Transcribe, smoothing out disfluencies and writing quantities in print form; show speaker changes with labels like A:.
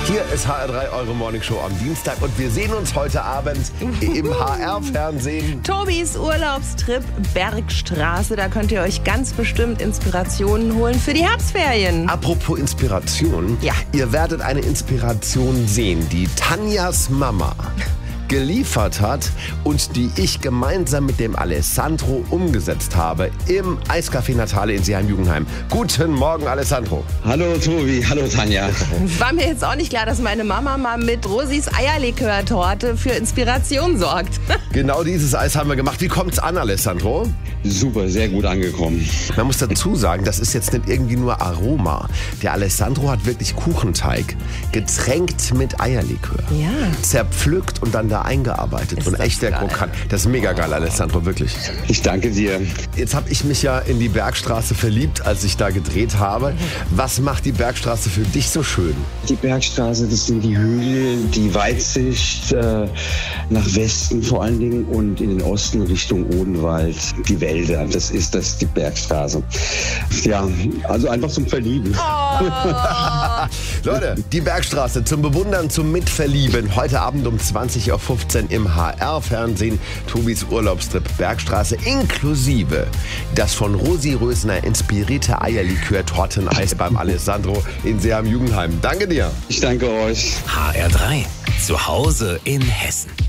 A: Hier ist HR3 Eure Morningshow am Dienstag und wir sehen uns heute Abend im HR-Fernsehen.
B: Tobis Urlaubstrip Bergstraße, da könnt ihr euch ganz bestimmt Inspirationen holen für die Herbstferien.
A: Apropos Inspiration,
B: Ja.
A: Ihr werdet eine Inspiration sehen, die Tanjas Mama geliefert hat und die ich gemeinsam mit dem Alessandro umgesetzt habe im Eiscafé Natale in Seeheim-Jugendheim. Guten Morgen, Alessandro.
C: Hallo Tobi, hallo Tanja.
B: War mir jetzt auch nicht klar, dass meine Mama mal mit Rosis Eierlikör-Torte für Inspiration sorgt.
A: Genau dieses Eis haben wir gemacht. Wie kommt's an, Alessandro?
C: Super, sehr gut angekommen.
A: Man muss dazu sagen, das ist jetzt nicht irgendwie nur Aroma. Der Alessandro hat wirklich Kuchenteig getränkt mit Eierlikör.
B: Ja.
A: Zerpflückt und dann da eingearbeitet.
B: Ist
A: Und
B: das
A: echt der
B: geil.
A: krokant. Das ist mega geil, Alessandro, wirklich.
C: Ich danke dir.
A: Jetzt habe ich mich ja in die Bergstraße verliebt, als ich da gedreht habe. Was macht die Bergstraße für dich so schön?
C: Die Bergstraße, das sind die Hügel, die Weitsicht nach Westen vor allen Dingen und in den Osten Richtung Odenwald, die Wälder. Das ist die Bergstraße. Ja, also einfach zum Verlieben.
A: Leute, die Bergstraße zum Bewundern, zum Mitverlieben. Heute Abend um 20:15 Uhr im HR-Fernsehen. Tobis Urlaubstrip Bergstraße inklusive das von Rosi Rösner inspirierte Eierlikör-Torteneis beim Alessandro in Seeheim-Jugendheim. Danke dir.
C: Ich danke euch.
D: HR3, zu Hause in Hessen.